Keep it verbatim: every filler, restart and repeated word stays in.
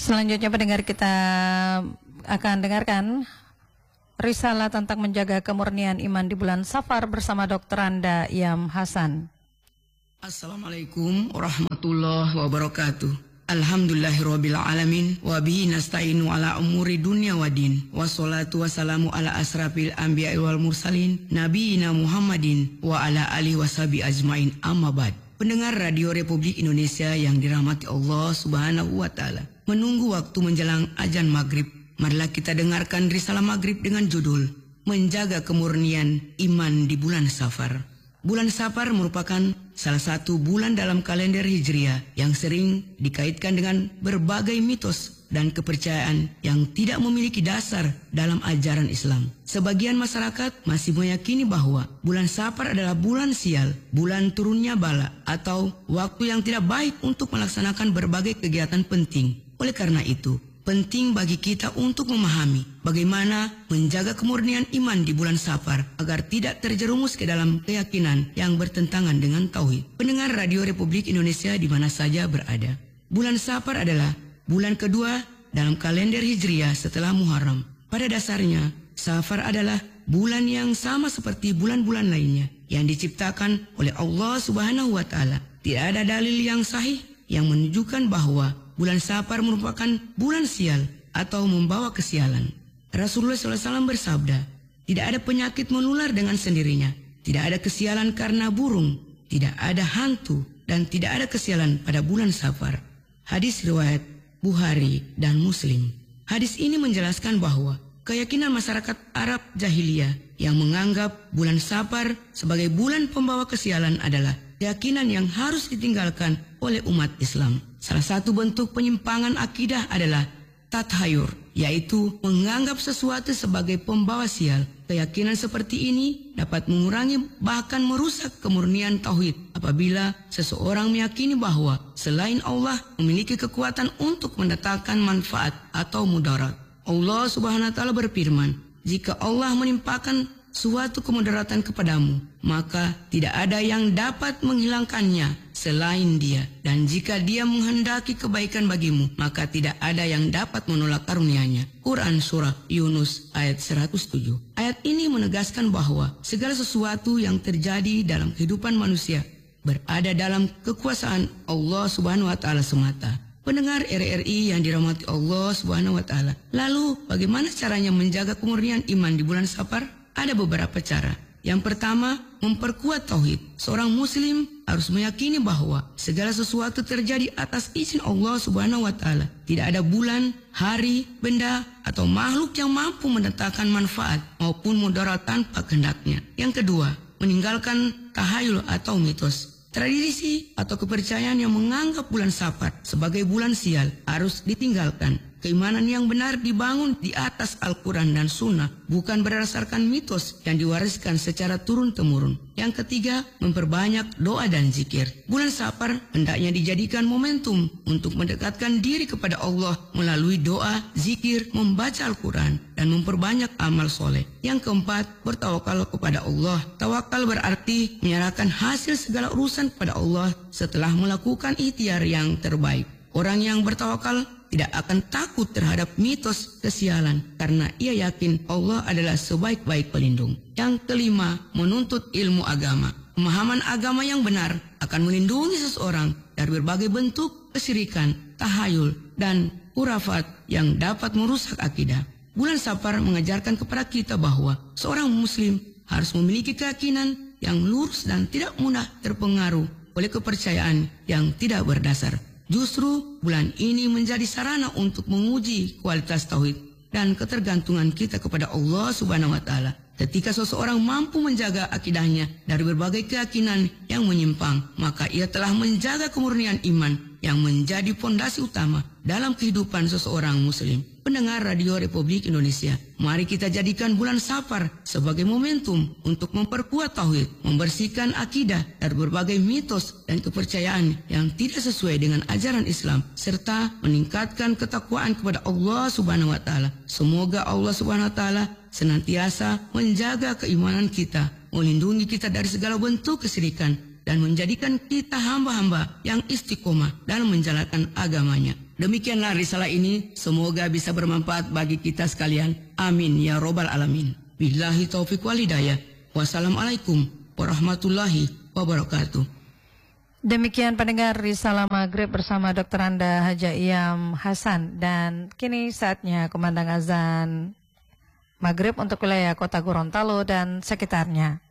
Selanjutnya pendengar, kita akan dengarkan risalah tentang menjaga kemurnian iman di bulan Safar bersama Dokter Anda Yam Hasan. Assalamualaikum warahmatullahi wabarakatuh. Alhamdulillahirabbil alamin wa bihi nasta'inu ala umuri dunya waddin. Wassalatu wassalamu ala asrafil anbiya'i wal mursalin nabiyina Muhammadin wa ala alihi washabi ajmain, amma ba'd. Pendengar Radio Republik Indonesia yang dirahmati Allah Subhanahu wa taala, menunggu waktu menjelang azan maghrib, marilah kita dengarkan risalah maghrib dengan judul Menjaga Kemurnian Iman di Bulan Safar. Bulan Safar merupakan salah satu bulan dalam kalender Hijriah yang sering dikaitkan dengan berbagai mitos dan kepercayaan yang tidak memiliki dasar dalam ajaran Islam. Sebagian masyarakat masih meyakini bahwa bulan Safar adalah bulan sial, bulan turunnya bala, atau waktu yang tidak baik untuk melaksanakan berbagai kegiatan penting. Oleh karena itu, penting bagi kita untuk memahami bagaimana menjaga kemurnian iman di bulan Safar agar tidak terjerumus ke dalam keyakinan yang bertentangan dengan tauhid. Pendengar Radio Republik Indonesia di mana saja berada, bulan Safar adalah bulan kedua dalam kalender Hijriah setelah Muharram. Pada dasarnya, Safar adalah bulan yang sama seperti bulan-bulan lainnya yang diciptakan oleh Allah Subhanahu wa taala. Tidak ada dalil yang sahih yang menunjukkan bahwa bulan Safar merupakan bulan sial atau membawa kesialan. Rasulullah shallallahu alaihi wasallam bersabda, tidak ada penyakit menular dengan sendirinya, tidak ada kesialan karena burung, tidak ada hantu, dan tidak ada kesialan pada bulan Safar. Hadis riwayat Bukhari dan Muslim. Hadis ini menjelaskan bahwa keyakinan masyarakat Arab jahiliyah yang menganggap bulan Safar sebagai bulan pembawa kesialan adalah keyakinan yang harus ditinggalkan oleh umat Islam. Salah satu bentuk penyimpangan akidah adalah tathayur, yaitu menganggap sesuatu sebagai pembawa sial. Keyakinan seperti ini dapat mengurangi bahkan merusak kemurnian tauhid apabila seseorang meyakini bahwa selain Allah memiliki kekuatan untuk mendatangkan manfaat atau mudarat. Allah Subhanahu wa taala berfirman, jika Allah menimpakan suatu kemudaratan kepadamu, maka tidak ada yang dapat menghilangkannya selain Dia. Dan jika Dia menghendaki kebaikan bagimu, maka tidak ada yang dapat menolak karunia-Nya. Quran Surah Yunus ayat seratus tujuh. Ayat ini menegaskan bahwa segala sesuatu yang terjadi dalam kehidupan manusia berada dalam kekuasaan Allah Subhanahu wa taala semata. Pendengar R R I yang dirahmati Allah Subhanahu wa taala, lalu bagaimana caranya menjaga kemurnian iman di bulan Safar? Ada beberapa cara. Yang pertama, memperkuat tauhid. Seorang muslim harus meyakini bahwa segala sesuatu terjadi atas izin Allah Subhanahu wa taala. Tidak ada bulan, hari, benda, atau makhluk yang mampu mendatangkan manfaat maupun mudarat tanpa kehendaknya. Yang kedua, meninggalkan tahayul atau mitos. Tradisi atau kepercayaan yang menganggap bulan Safar sebagai bulan sial harus ditinggalkan. Keimanan yang benar dibangun di atas Al-Quran dan Sunnah, bukan berdasarkan mitos yang diwariskan secara turun-temurun. Yang ketiga, memperbanyak doa dan zikir. Bulan Safar hendaknya dijadikan momentum untuk mendekatkan diri kepada Allah melalui doa, zikir, membaca Al-Quran, dan memperbanyak amal soleh. Yang keempat, bertawakal kepada Allah. Tawakal berarti menyerahkan hasil segala urusan kepada Allah setelah melakukan ikhtiar yang terbaik. Orang yang bertawakal tidak akan takut terhadap mitos kesialan karena ia yakin Allah adalah sebaik-baik pelindung. Yang kelima, menuntut ilmu agama. Pemahaman agama yang benar akan melindungi seseorang dari berbagai bentuk kesyirikan, tahayul, dan khurafat yang dapat merusak akidah. Bulan Safar mengajarkan kepada kita bahwa seorang muslim harus memiliki keyakinan yang lurus dan tidak mudah terpengaruh oleh kepercayaan yang tidak berdasar. Justru bulan ini menjadi sarana untuk menguji kualitas tauhid dan ketergantungan kita kepada Allah Subhanahu wa taala. Ketika seseorang mampu menjaga akidahnya dari berbagai keyakinan yang menyimpang, maka ia telah menjaga kemurnian iman yang menjadi fondasi utama dalam kehidupan seseorang muslim. Pendengar Radio Republik Indonesia, mari kita jadikan bulan Safar sebagai momentum untuk memperkuat tauhid, membersihkan akidah dari berbagai mitos dan kepercayaan yang tidak sesuai dengan ajaran Islam, serta meningkatkan ketakwaan kepada Allah Subhanahu wa taala. Semoga Allah Subhanahu wa taala senantiasa menjaga keimanan kita, melindungi kita dari segala bentuk kesyirikan dan menjadikan kita hamba-hamba yang istiqomah dalam menjalankan agamanya. Demikianlah risalah ini, semoga bisa bermanfaat bagi kita sekalian. Amin ya robbal alamin. Billahi taufiq wal hidayah. Wassalamualaikum warahmatullahi wabarakatuh. Demikian pendengar risalah maghrib bersama dokter Anda Haja Iyam Hasan. Dan kini saatnya kumandang azan maghrib untuk wilayah kota Gorontalo dan sekitarnya.